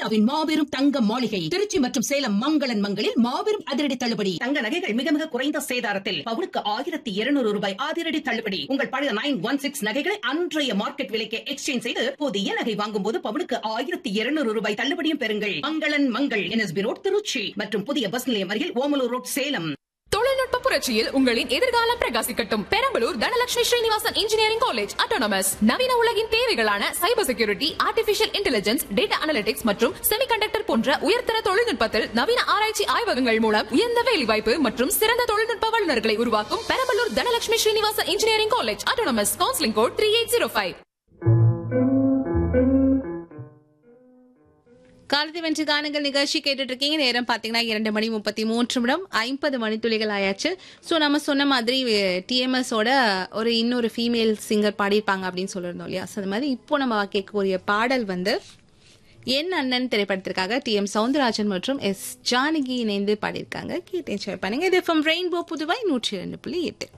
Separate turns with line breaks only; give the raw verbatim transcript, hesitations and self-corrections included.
இந்தியாவின் மாபெரும் தங்க மாளிகை திருச்சி மற்றும் சேலம் மங்களன் மங்களில் மாபெரும் அதிரடி தள்ளுபடி. தங்க நகைகள் மிக மிக குறைந்த சேதாரத்தில் பவுனுக்கு ஆயிரத்தி இருநூறு ரூபாய் அதிரடி தள்ளுபடி. உங்கள் பழைய நைன் ஒன் சிக்ஸ் நகைகளை அன்றைய மார்க்கெட் விலைக்கு எக்ஸ்சேஞ்ச் செய்து புதிய நகை வாங்கும் போது பவுனுக்கு ஆயிரத்தி இருநூறு ரூபாய் தள்ளுபடியும் பெறுங்கள். மங்களன் மங்கள் என்எஸ்பி ரோட் திருச்சி மற்றும் புதிய பஸ் நிலையம் அருகில் ஓமலூர் ரோட் சேலம்.
தொழில்நுட்ப புரட்சியில் உங்களின் எதிர்காலம் பிரகாசிக்கட்டும். Perambalur Dhanalakshmi Srinivasan engineering college autonomous நவீன உலகின் தேவைகளான cyber security, artificial intelligence, data analytics மற்றும் செமிகண்டக்டர் போன்ற உயர்தர தொழில்நுட்பத்தில் நவீன ஆராய்ச்சி ஆய்வகங்கள் மூலம் உயர்ந்த வேலைவாய்ப்பு மற்றும் சிறந்த தொழில்நுட்ப வல்லுநர்களை உருவாக்கும் Perambalur Dhanalakshmi Srinivasan engineering college autonomous. Counselling code three eight zero five.
காலத்தை வென்று காணுங்கள் நிகழ்ச்சி கேட்டுட்டு இருக்கீங்க. நேரம் பாத்தீங்கன்னா இரண்டு மணி முப்பத்தி மூன்று நிமிடம் ஐம்பது மணித்துளிகள் ஆயாச்சு. ஸோ நம்ம சொன்ன மாதிரி டிஎம்எஸ் ஓட ஒரு இன்னொரு ஃபீமேல் சிங்கர் பாடியிருப்பாங்க அப்படின்னு சொல்லியிருந்தோம் இல்லையா. ஸோ அது மாதிரி இப்போ நம்ம கேட்கக்கூடிய பாடல் வந்து என் அண்ணன் திரைப்படத்திற்காக டி எம் சவுந்தரராஜன் மற்றும் எஸ் ஜானகி இணைந்து பாடியிருக்காங்க. கேட்டு என்ஜாய் பண்ணுங்க. இது ஃப்ரம் ரெயின்போ புதுவை நூற்றி இரண்டு புள்ளி எட்டு.